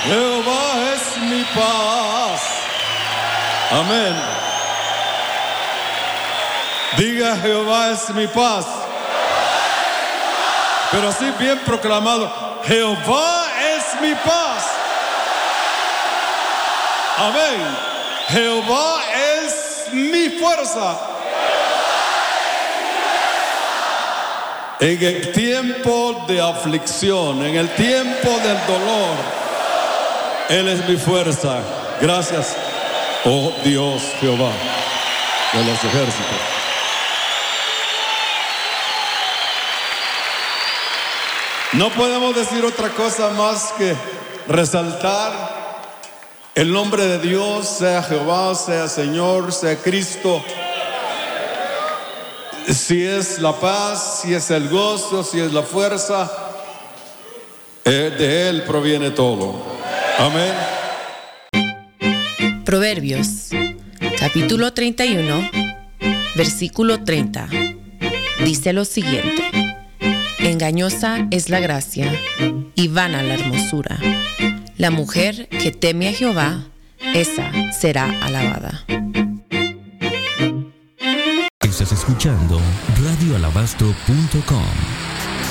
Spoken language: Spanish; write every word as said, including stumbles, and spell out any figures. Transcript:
Jehová es mi paz. Amén. Diga, Jehová es mi paz. Pero así bien proclamado, Jehová es mi paz. Amén. Jehová es mi fuerza. En el tiempo de aflicción, en el tiempo del dolor, Él es mi fuerza. Gracias, oh Dios Jehová de los ejércitos. No podemos decir otra cosa más que resaltar el nombre de Dios, sea Jehová, sea Señor, sea Cristo. Si es la paz, si es el gozo, si es la fuerza, de Él proviene todo. Amén. Proverbios, capítulo treinta y uno, versículo treinta. Dice lo siguiente: engañosa es la gracia y vana la hermosura. La mujer que teme a Jehová, esa será alabada. Estás escuchando radio alabastro punto com.